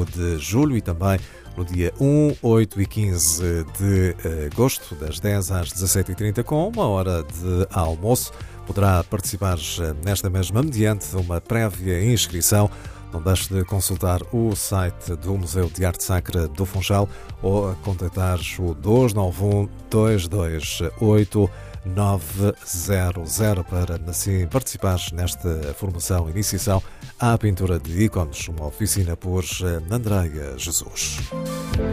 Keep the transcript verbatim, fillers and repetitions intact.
cinco de julho e também no dia um, oito e quinze de agosto, das dez às dezassete e trinta, com uma hora de almoço. Poderá participar nesta mesma mediante uma prévia inscrição. Não deixe de consultar o site do Museu de Arte Sacra do Funchal ou contactar o dois nove um, dois dois oito, nove zero zero para assim participar nesta formação Iniciação à Pintura de Ícones, uma oficina por Andreia Jesus.